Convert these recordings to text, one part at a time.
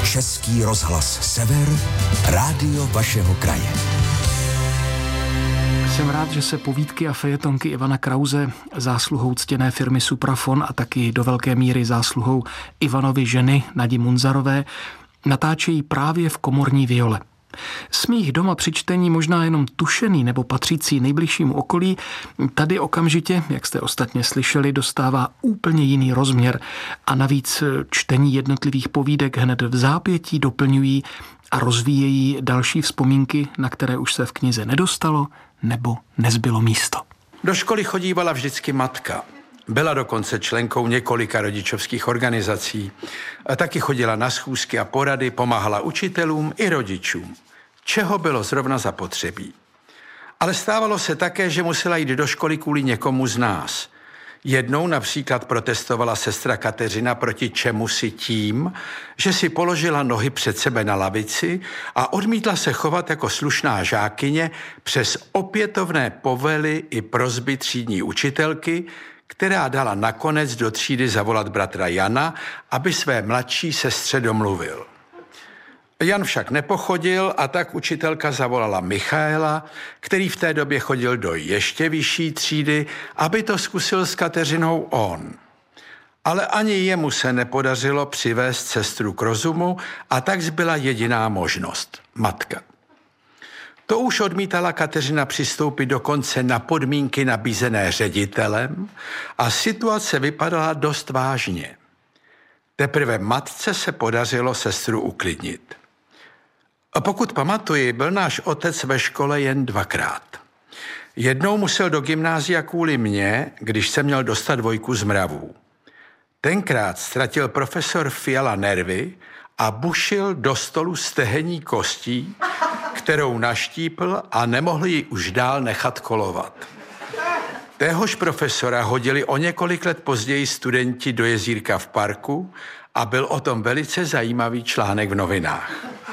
Český rozhlas Sever, rádio vašeho kraje. Jsem rád, že se povídky a fejetonky Ivana Krause zásluhou ctěné firmy Suprafon a taky do velké míry zásluhou Ivanovy ženy Nadi Munzarové natáčejí právě v komorní viole. Smích doma při čtení možná jenom tušený nebo patřící nejbližšímu okolí, tady okamžitě, jak jste ostatně slyšeli, dostává úplně jiný rozměr a navíc čtení jednotlivých povídek hned v zápětí doplňují a rozvíjejí další vzpomínky, na které už se v knize nedostalo nebo nezbylo místo. Do školy chodívala vždycky matka. Byla dokonce členkou několika rodičovských organizací. A taky chodila na schůzky a porady, pomáhala učitelům i rodičům, čeho bylo zrovna zapotřebí. Ale stávalo se také, že musela jít do školy kvůli někomu z nás. Jednou například protestovala sestra Kateřina proti čemusi tím, že si položila nohy před sebe na lavici a odmítla se chovat jako slušná žákyně přes opětovné povely i prosby třídní učitelky, která dala nakonec do třídy zavolat bratra Jana, aby své mladší sestře domluvil. Jan však nepochodil a tak učitelka zavolala Michaela, který v té době chodil do ještě vyšší třídy, aby to zkusil s Kateřinou on. Ale ani jemu se nepodařilo přivést sestru k rozumu a tak zbyla jediná možnost – matka. To už odmítala Kateřina přistoupit dokonce na podmínky nabízené ředitelem a situace vypadala dost vážně. Teprve matce se podařilo sestru uklidnit. A pokud pamatuji, byl náš otec ve škole jen 2krát. Jednou musel do gymnázia kvůli mně, když se měl dostat 2 z mravů. Tenkrát ztratil profesor Fiala nervy a bušil do stolu stehení kostí, kterou naštípl a nemohl ji už dál nechat kolovat. Téhož profesora hodili o několik let později studenti do jezírka v parku a byl o tom velice zajímavý článek v novinách.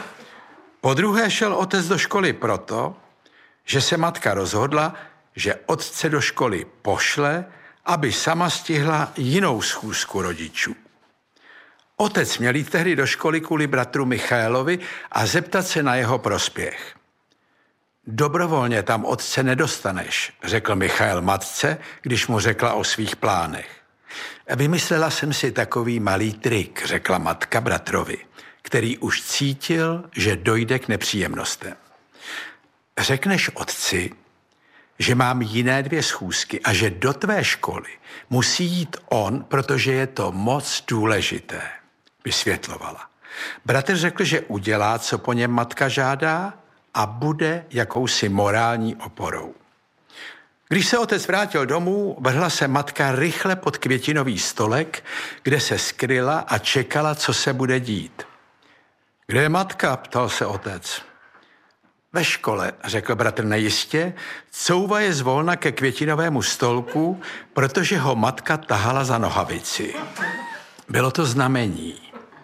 Podruhé šel otec do školy proto, že se matka rozhodla, že otce do školy pošle, aby sama stihla jinou schůzku rodičů. Otec měl jít tehdy do školy kvůli bratru Michaelovi a zeptat se na jeho prospěch. Dobrovolně tam otce nedostaneš, řekl Michael matce, když mu řekla o svých plánech. Vymyslela jsem si takový malý trik, řekla matka bratrovi, který už cítil, že dojde k nepříjemnostem. Řekneš otci, že mám jiné 2 schůzky a že do tvé školy musí jít on, protože je to moc důležité, vysvětlovala. Bratr řekl, že udělá, co po něm matka žádá a bude jakousi morální oporou. Když se otec vrátil domů, vrhla se matka rychle pod květinový stolek, kde se skryla a čekala, co se bude dít. Kde je matka? Ptal se otec. Ve škole, řekl bratr nejistě, couvaje zvolna ke květinovému stolku, protože ho matka tahala za nohavici. Bylo to znamení.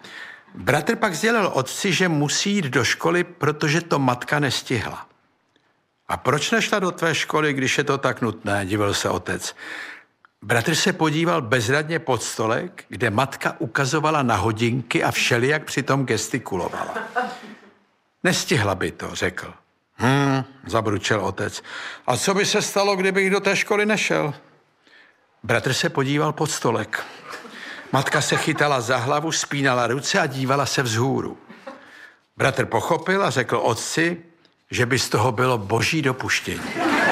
Bratr pak sdělil otci, že musí jít do školy, protože to matka nestihla. A proč nešla do tvé školy, když je to tak nutné, divil se otec. Bratr se podíval bezradně pod stolek, kde matka ukazovala na hodinky a všelijak přitom gestikulovala. Nestihla by to, řekl. Zabručel otec. A co by se stalo, kdybych do té školy nešel? Bratr se podíval pod stolek. Matka se chytala za hlavu, spínala ruce a dívala se vzhůru. Bratr pochopil a řekl otci, že by z toho bylo boží dopuštění.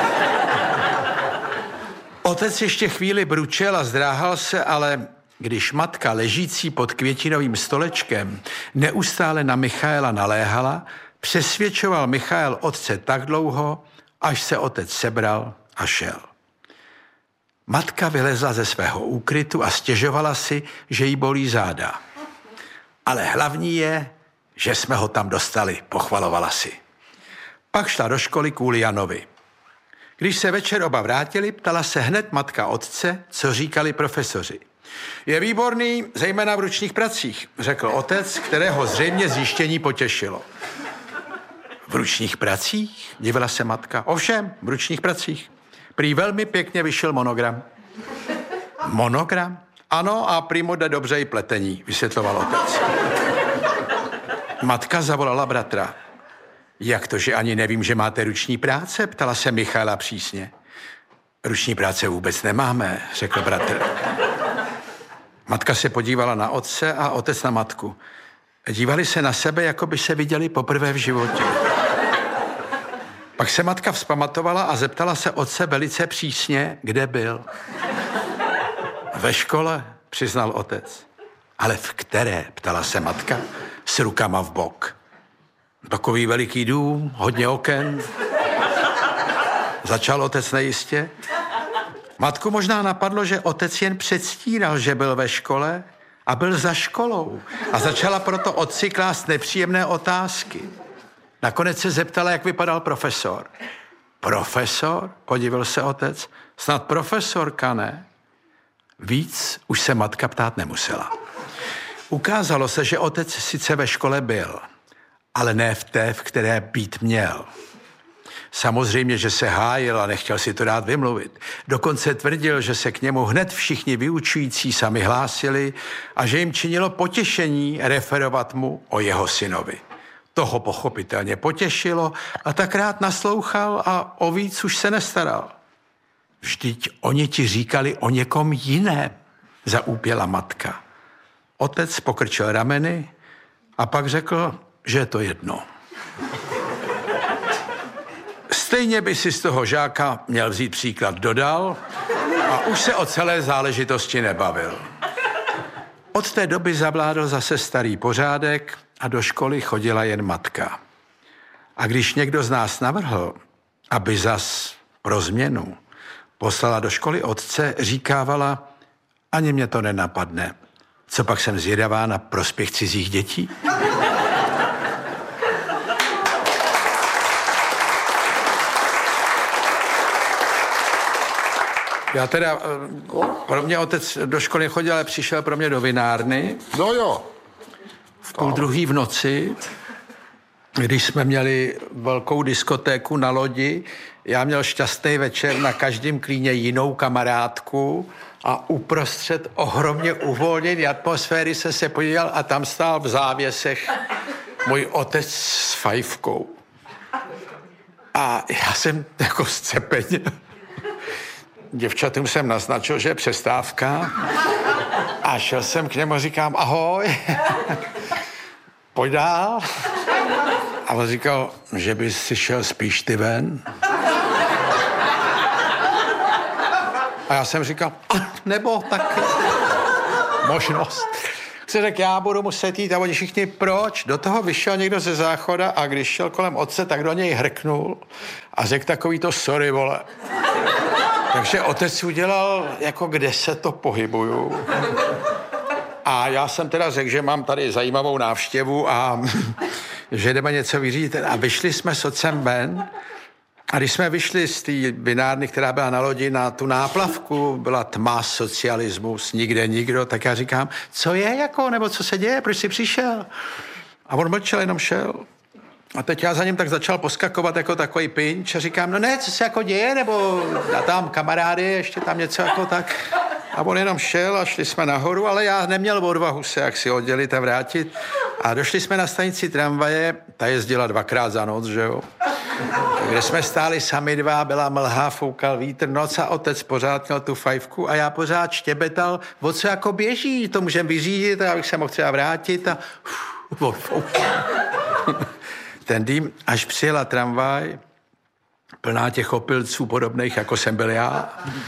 Otec ještě chvíli bručel a zdráhal se, ale když matka ležící pod květinovým stolečkem neustále na Michaela naléhala, přesvědčoval Michael otce tak dlouho, až se otec sebral a šel. Matka vylezla ze svého úkrytu a stěžovala si, že jí bolí záda. Ale hlavní je, že jsme ho tam dostali, pochvalovala si. Pak šla do školy kvůli Janovi. Když se večer oba vrátili, ptala se hned matka otce, co říkali profesoři. Je výborný, zejména v ručních pracích, řekl otec, kterého zřejmě zjištění potěšilo. V ručních pracích? Divila se matka. Ovšem, v ručních pracích. Prý velmi pěkně vyšel monogram. Monogram? Ano, a prý mu jde dobře i pletení, vysvětloval otec. Matka zavolala bratra. Jak to, že ani nevím, že máte ruční práce? Ptala se Michaela přísně. Ruční práce vůbec nemáme, řekl bratr. Matka se podívala na otce a otec na matku. Dívali se na sebe, jako by se viděli poprvé v životě. Pak se matka vzpamatovala a zeptala se otce velice přísně, kde byl. Ve škole, přiznal otec. Ale v které, ptala se matka, s rukama v bok. Takový veliký dům, hodně oken. Začal otec nejistě. Matku možná napadlo, že otec jen předstíral, že byl ve škole a byl za školou. A začala proto otci klást nepříjemné otázky. Nakonec se zeptala, jak vypadal profesor. Profesor? Podivil se otec. Snad profesorka, ne? Víc už se matka ptát nemusela. Ukázalo se, že otec sice ve škole byl, ale ne v té, v které být měl. Samozřejmě, že se hájil a nechtěl si to dát vymluvit. Dokonce tvrdil, že se k němu hned všichni vyučující sami hlásili a že jim činilo potěšení referovat mu o jeho synovi. To ho pochopitelně potěšilo a tak rád naslouchal a o víc už se nestaral. Vždyť oni ti říkali o někom jiném, zaúpěla matka. Otec pokrčil rameny a pak řekl, že je to jedno. Stejně by si z toho žáka měl vzít příklad, dodal a už se o celé záležitosti nebavil. Od té doby zavládl zase starý pořádek a do školy chodila jen matka. A když někdo z nás navrhl, aby zas pro změnu poslala do školy otce, říkávala, ani mě to nenapadne. Co pak jsem zvědavá na prospěch cizích dětí? Já teda, pro mě otec do školy chodil, ale přišel pro mě do vinárny. No jo. V 1:30 v noci, když jsme měli velkou diskotéku na lodi, já měl šťastný večer, na každém klíně jinou kamarádku a uprostřed ohromně uvolněné atmosféry se podíval a tam stál v závěsech můj otec s fajfkou. A já jsem jako zcepeně. Děvčatům jsem naznačil, že je přestávka a šel jsem k němu a říkám, ahoj, pojď dál. A on říkal, že bys si šel spíš ty ven. A já jsem říkal, nebo tak možnost. Si řekl, já budu muset jít a oni všichni, proč? Do toho vyšel někdo ze záchoda a když šel kolem otce, tak do něj hrknul a řekl takový to sorry, vole. Takže otec udělal, jako kde se to pohybuju. A já jsem teda řekl, že mám tady zajímavou návštěvu a že jdeme něco vyřídit. A vyšli jsme s otcem ven. A když jsme vyšli z té vinárny, která byla na lodi, na tu náplavku, byla tma, socialismus, nikde nikdo, tak já říkám, co je jako, nebo co se děje, proč jsi přišel? A on mlčel, jenom šel. A teď já za ním tak začal poskakovat jako takový pinč a říkám, no ne, co se jako děje, nebo já tam kamarády, ještě tam něco jako tak. A on jenom šel a šli jsme nahoru, ale já neměl odvahu se jaksi oddělit a vrátit. A došli jsme na stanici tramvaje, ta jezdila 2krát za noc, že jo. Kde jsme stáli sami dva, byla mlha, foukal vítr, noc a otec pořád měl tu fajfku a já pořád štěbetal, o co jako běží, to můžeme vyřídit, abych se mohl třeba vrátit a ten dým, až přijela tramvaj, plná těch opilců podobných, jako jsem byl já.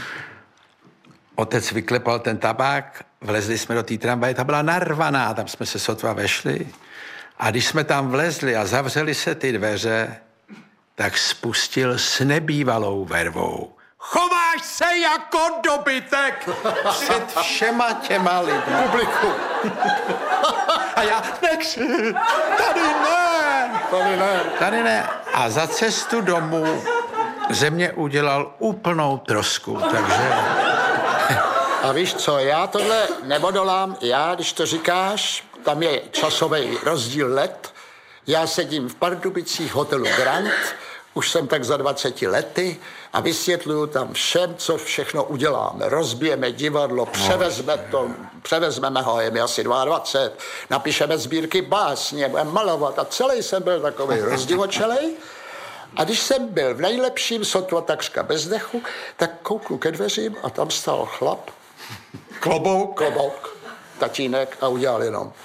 Otec vyklepal ten tabák, vlezli jsme do té tramvaje, ta byla narvaná, tam jsme se sotva vešli. A když jsme tam vlezli a zavřeli se ty dveře, tak spustil s nebývalou vervou. Chováš se jako dobytek před všema těma lidmi. Publiku. A já, nechci, tady ne. Tady ne. Tady ne. A za cestu domů ze mě udělal úplnou trosku, takže... A víš co, já tohle neodolám, já, když to říkáš, tam je časový rozdíl let, já sedím v Pardubicích hotelu Grand už jsem tak za 20 lety a vysvětluju tam všem, co všechno uděláme. Rozbijeme divadlo, převezmeme ho, je mi asi 22, napíšeme sbírky básně, budeme malovat a celý jsem byl takový rozdivočelej. A když jsem byl v nejlepším, sotva takřka bez dechu, tak kouknu ke dveřím a tam stál chlap. Klobouk, tatínek a udělal jenom.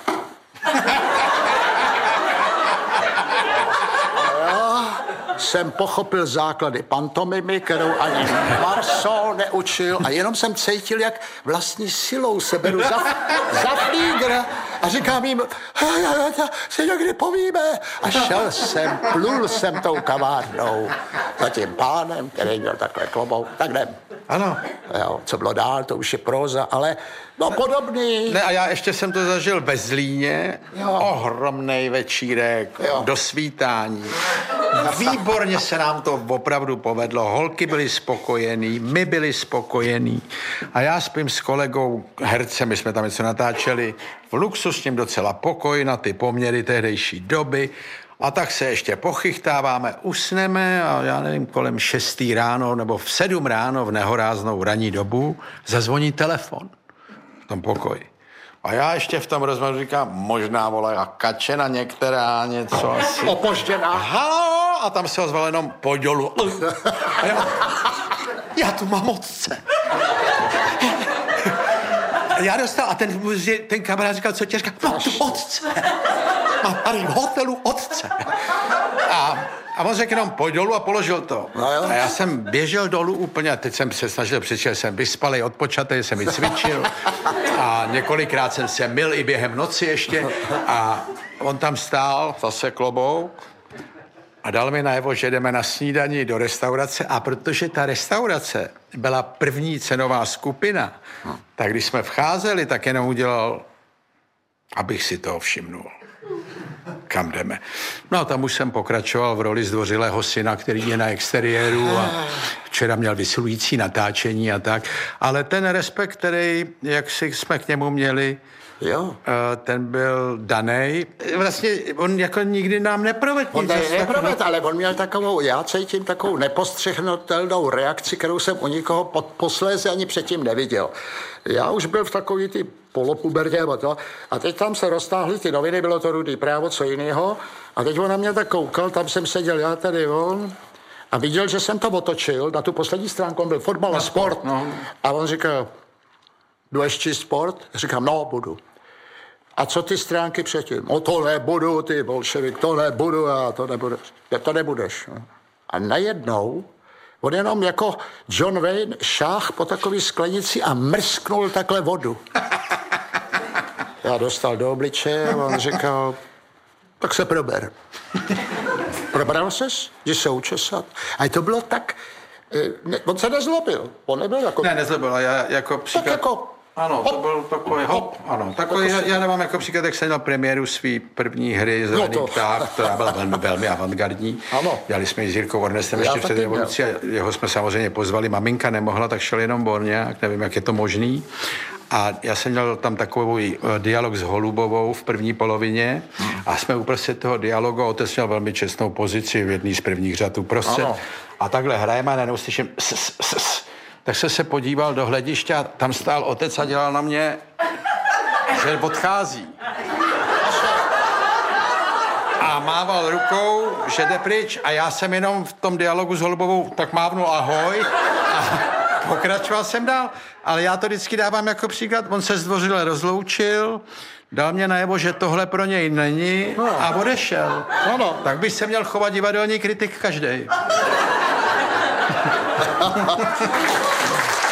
Jsem pochopil základy pantomimy, kterou ani Marceau neučil a jenom jsem cítil, jak vlastní silou se beru za flígr a říkám jim, si někdy povíme. A plul jsem tou kavárnou za tím pánem, který měl takhle klobouk, tak jdem. Ano. Jo, co bylo dál, to už je próza, ale no podobný. Ne, a já ještě jsem to zažil ve Zlíně. Ohromnej večírek, do svítání. Výborně se nám to opravdu povedlo. Holky byly spokojený, my byli spokojení. A já spím s kolegou hercem, my jsme tam něco natáčeli v luxusním docela pokoji na ty poměry tehdejší doby. A tak se ještě pochychtáváme, usneme a já nevím, kolem 6 ráno nebo v 7 ráno v nehoráznou ranní dobu zazvoní telefon v tom pokoji. A já ještě v tom rozhovoru říkám, možná volá Kačena některá, něco asi. Opožděná. Halo! A tam se ozval jenom pojď dolů. A já tu mám otce. Já dostal a ten kamarád říkal, co tě říká, mám tu otce. Mám tady v hotelu otce. A on řekl jenom, pojď dolů a položil to. A já jsem běžel dolů úplně a teď jsem se snažil přišel, jsem vyspalej, odpočatej, jsem i cvičil a několikrát jsem se myl i během noci ještě a on tam stál, zase klobouk a dal mi najevo, že jdeme na snídani do restaurace a protože ta restaurace byla první cenová skupina, tak když jsme vcházeli, tak jenom udělal, abych si toho všimnul. Kam jdeme. No a tam už jsem pokračoval v roli zdvořilého syna, který je na exteriéru a včera měl vysilující natáčení a tak. Ale ten respekt, který, jak si jsme k němu měli, ten byl danej. Vlastně on jako nikdy nám neprovedl. On neprovedl, ale on měl takovou, já cítím takovou nepostřehnutelnou reakci, kterou jsem u nikoho posléze ani předtím neviděl. Já už byl v takový ty polopubertě a teď tam se roztáhly ty noviny, bylo to Rudý právo, co jiného. A teď on na mě tak koukal, tam jsem seděl já, tady on. A viděl, že jsem to otočil, na tu poslední stránku, on byl fotbal a sport. No. A on říkal, budeš číst sport? Říkám, no, budu. A co ty stránky předtím? No to nebudu, ty bolševik, to nebudu a to nebudeš. To nebudeš. A najednou on jenom jako John Wayne šáh po takový sklenici a mrsknul takhle vodu. Já dostal do obličeje a on říkal, tak se prober. Probral ses? Jdi se učesat? A to bylo tak, on se nezlobil. On nebyl jako... Ne, nezlobil, já jako příklad... Tak jako... Ano, hop, to byl takový hop. Ano, takový, já nemám jako příklad, jak jsem měl premiéru svý první hry Zelený pták, která byla velmi avantgardní. Ano. Dělali jsme ji s Jirkou Ornestem ještě před revolucí a jeho jsme samozřejmě pozvali. Maminka nemohla, tak šel jenom Borňák, nevím, jak je to možný. A já jsem měl tam takový dialog s Holubovou v první polovině a jsme uprostřed toho dialogu, otec měl velmi čestnou pozici v jedný z prvních řad uprostřed. A takhle hrajeme a najednou slyším tak se podíval do hlediště a tam stál otec a dělal na mě, že odchází. A mával rukou, že jde pryč a já jsem jenom v tom dialogu s Holubovou tak mávnul ahoj a pokračoval jsem dál. Ale já to vždycky dávám jako příklad, on se zdvořile rozloučil, dal mě najevo, že tohle pro něj není a odešel. Tak by se měl chovat divadelní kritik každej.